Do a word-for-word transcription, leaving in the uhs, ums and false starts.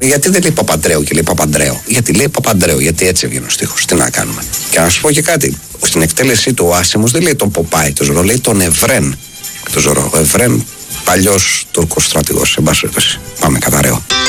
Γιατί δεν λέει Παπαντρέου και λέει Παπαντρέο? Γιατί λέει Παπαντρέου, γιατί έτσι έβγαινε ο στίχος. Τι να κάνουμε. Και να σου πω και κάτι. Στην εκτέλεσή του ο Άσιμος δεν λέει τον Ποπάη το Ζωρό, λέει τον Ευρέν το Ζωρό. Ο Ευρέν, παλιός Τούρκος στρατηγός. Σε πάση περιπτώσει. Πάμε κατά Ρέο.